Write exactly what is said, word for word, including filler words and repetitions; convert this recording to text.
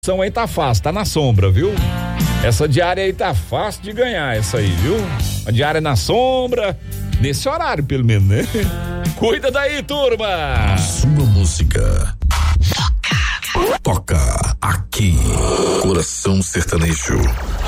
Aí tá fácil, tá na sombra, viu? Essa diária aí tá fácil de ganhar, essa aí, viu? A diária na sombra, nesse horário pelo menos, né? Cuida daí, turma! Sua música. Toca. Toca aqui. Coração Sertanejo.